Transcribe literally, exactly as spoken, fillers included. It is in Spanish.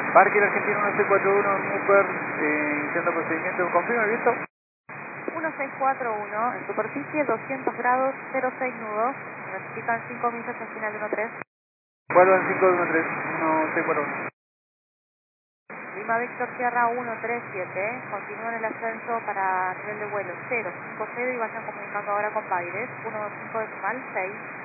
Parque Argentino uno seis cuatro uno, Upper, eh, iniciando procedimiento, confirma, ¿visto? uno seis cuatro uno, en superficie, doscientos grados, cero seis nudos, necesitan cinco millas al final de uno tres. Vuelvan cinco uno tres, uno seis cuatro uno. Lima Víctor Sierra uno tres siete, continúen el ascenso para nivel de vuelo cero cinco cero y vayan comunicando ahora con Baires, uno cinco decimal seis.